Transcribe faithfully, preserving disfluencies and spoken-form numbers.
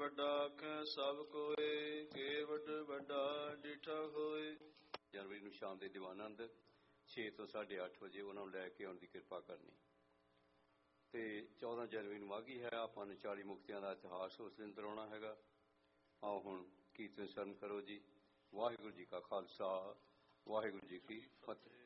ਵੱਡਾ ਆਖੈ ਸਭ ਕੋਏ, ਕੇਵਟ ਵੱਡਾ ਡਿਠਾ ਹੋਏ। ਜਨਵਰੀ ਨੂੰ ਸ਼ਾਮ ਦੇ ਦੀਵਾਨੰਦ ਛੇ ਤੋਂ ਸਾਢੇ ਅੱਠ ਵਜੇ ਉਹਨਾਂ ਨੂੰ ਲੈ ਕੇ ਆਉਣ ਦੀ ਕਿਰਪਾ ਕਰਨੀ। ਤੇ ਚੌਦਾਂ ਜਨਵਰੀ ਨੂੰ ਮਾਘੀ ਹੈ। ਆਪਾਂ ਨੂੰ ਚਾਲੀ ਮੁਕਤਿਆਂ ਦਾ ਇਤਿਹਾਸ ਉਸ ਦਿਨ ਦਰਾਉਣਾ ਹੈਗਾ। ਆਓ ਹੁਣ ਕੀਰਤਨ ਸਰਨ ਕਰੋ ਜੀ। ਵਾਹਿਗੁਰੂ ਜੀ ਕਾ ਖਾਲਸਾ, ਵਾਹਿਗੁਰੂ ਜੀ ਕੀ ਫਤਿਹ।